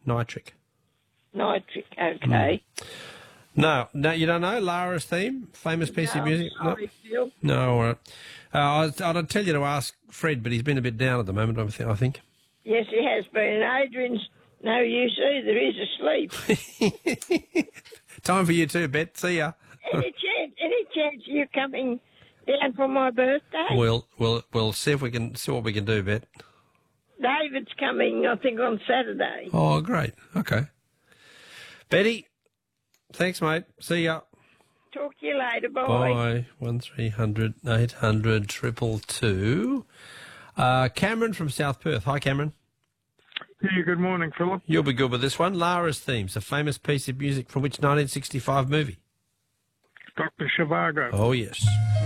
Nitric. Nitric, okay. No, you don't know Lara's theme? Famous piece of music? I'm sorry, Phil. No, all right. I'd tell you to ask Fred, but he's been a bit down at the moment, I think. Yes, he has been. Adrian's no use either. He's asleep. Time for you too, Bet. See ya. Any chance you coming down for my birthday? We'll see what we can do, Bet. David's coming, I think, on Saturday. Oh, great. Okay. Betty, thanks, mate. See ya. Talk to you later. Bye. Bye. 1300 800 222. Cameron from South Perth. Hi, Cameron. Yeah, good morning, Philip. You'll be good with this one. Lara's Themes, a famous piece of music from which 1965 movie? Dr. Zhivago. Oh, yes.